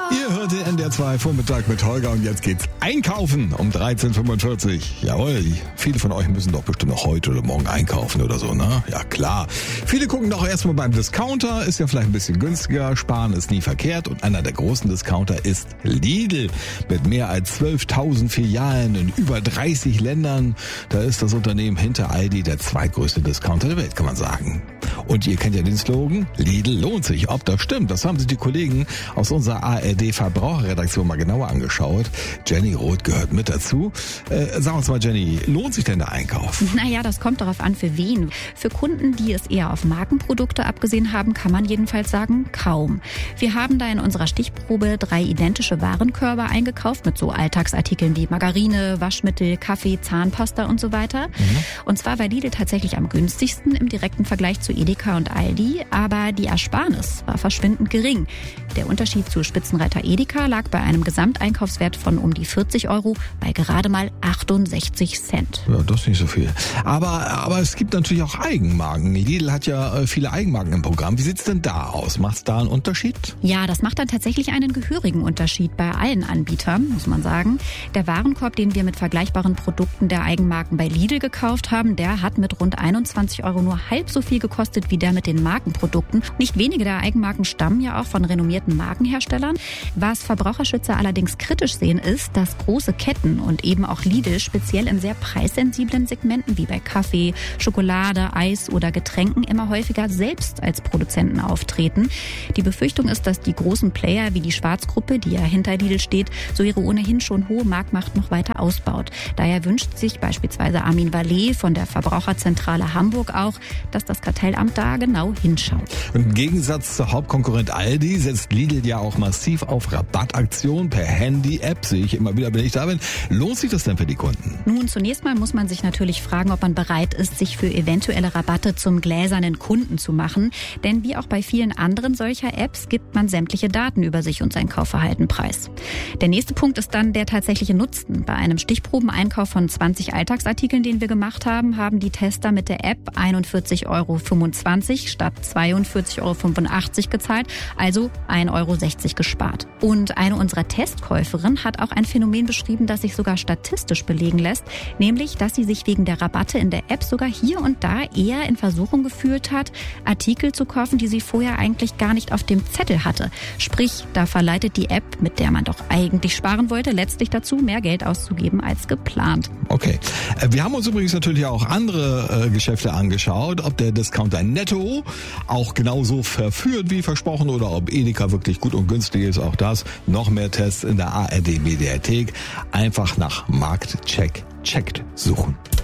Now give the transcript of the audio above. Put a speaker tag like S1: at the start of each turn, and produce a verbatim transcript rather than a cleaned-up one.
S1: Ihr hört den N D R zwei Vormittag mit Holger und jetzt geht's einkaufen um dreizehn Uhr fünfundvierzig. Jawohl, viele von euch müssen doch bestimmt noch heute oder morgen einkaufen oder so, ne? Ja klar. Viele gucken doch erstmal beim Discounter, ist ja vielleicht ein bisschen günstiger, sparen ist nie verkehrt und einer der großen Discounter ist Lidl mit mehr als zwölftausend Filialen in über dreißig Ländern. Da ist das Unternehmen hinter Aldi der zweitgrößte Discounter der Welt, kann man sagen. Und ihr kennt ja den Slogan, Lidl lohnt sich. Ob das stimmt, das haben sich die Kollegen aus unserer A R D-Verbraucherredaktion mal genauer angeschaut. Jenny Roth gehört mit dazu. Äh, sag uns mal, Jenny, lohnt sich denn der Einkauf?
S2: Naja, das kommt darauf an, für wen. Für Kunden, die es eher auf Markenprodukte abgesehen haben, kann man jedenfalls sagen, kaum. Wir haben da in unserer Stichprobe drei identische Warenkörbe eingekauft mit so Alltagsartikeln wie Margarine, Waschmittel, Kaffee, Zahnpasta und so weiter. Mhm. Und zwar war Lidl tatsächlich am günstigsten im direkten Vergleich zu Edeka und Aldi, aber die Ersparnis war verschwindend gering. Der Unterschied zu Spitzenreiter Edeka lag bei einem Gesamteinkaufswert von um die vierzig Euro bei gerade mal achtundsechzig Cent.
S1: Ja, das ist nicht so viel. Aber, aber es gibt natürlich auch Eigenmarken. Lidl hat ja viele Eigenmarken im Programm. Wie sieht's denn da aus? Macht's da einen Unterschied?
S2: Ja, das macht dann tatsächlich einen gehörigen Unterschied bei allen Anbietern, muss man sagen. Der Warenkorb, den wir mit vergleichbaren Produkten der Eigenmarken bei Lidl gekauft haben, der hat mit rund einundzwanzig Euro nur halb so viel gekostet wie der mit den Markenprodukten. Nicht wenige der Eigenmarken stammen ja auch von renommierten Markenherstellern. Was Verbraucherschützer allerdings kritisch sehen, ist, dass große Ketten und eben auch Lidl speziell in sehr preissensiblen Segmenten wie bei Kaffee, Schokolade, Eis oder Getränken immer häufiger selbst als Produzenten auftreten. Die Befürchtung ist, dass die großen Player wie die Schwarzgruppe, die ja hinter Lidl steht, so ihre ohnehin schon hohe Marktmacht noch weiter ausbaut. Daher wünscht sich beispielsweise Armin Vallet von der Verbraucherzentrale Hamburg auch, dass das Kartellamt da genau hinschaut.
S1: Im Gegensatz zur Hauptkonkurrent Aldi setzt Lidl ja auch massiv auf Rabattaktionen per Handy-App. Sehe ich immer wieder, wenn ich da bin. Lohnt sich das denn für die Kunden?
S2: Nun, zunächst mal muss man sich natürlich fragen, ob man bereit ist, sich für eventuelle Rabatte zum gläsernen Kunden zu machen. Denn wie auch bei vielen anderen solcher Apps gibt man sämtliche Daten über sich und sein Kaufverhalten preis. Der nächste Punkt ist dann der tatsächliche Nutzen. Bei einem Stichprobeneinkauf von zwanzig Alltagsartikeln, den wir gemacht haben, haben die Tester mit der App einundvierzig Euro fünfundzwanzig statt zweiundvierzig Euro fünfundachtzig gezahlt, also ein Euro sechzig gespart. Und eine unserer Testkäuferinnen hat auch ein Phänomen beschrieben, das sich sogar statistisch belegen lässt, nämlich, dass sie sich wegen der Rabatte in der App sogar hier und da eher in Versuchung gefühlt hat, Artikel zu kaufen, die sie vorher eigentlich gar nicht auf dem Zettel hatte. Sprich, da verleitet die App, mit der man doch eigentlich sparen wollte, letztlich dazu, mehr Geld auszugeben als geplant.
S1: Okay. Wir haben uns übrigens natürlich auch andere äh, Geschäfte angeschaut, ob der Discounter Netto auch genauso verführt wie versprochen oder ob Edeka wirklich gut und günstig ist. Auch das, noch mehr Tests in der A R D Mediathek. Einfach nach Marktcheck checkt suchen.